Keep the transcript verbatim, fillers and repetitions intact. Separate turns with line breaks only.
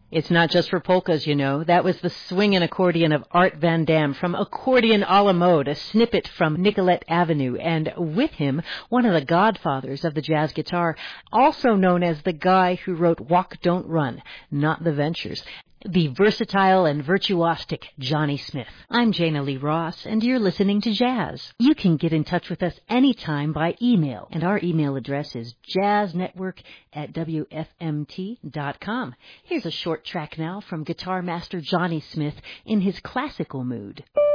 It's not just for polkas, you know. That was the swinging accordion of Art Van Dam from Accordion a la Mode, a snippet from Nicolette Avenue, and with him, one of the godfathers of the jazz guitar, also known as the guy who wrote Walk, Don't Run, Not the Ventures, the versatile and virtuosic Johnny Smith. I'm Jana Lee Ross, and you're listening to Jazz. You can get in touch with us anytime by email, and our email address is jazznetwork at w f m t dot com. Here's a short track now from guitar master Johnny Smith in his classical mood.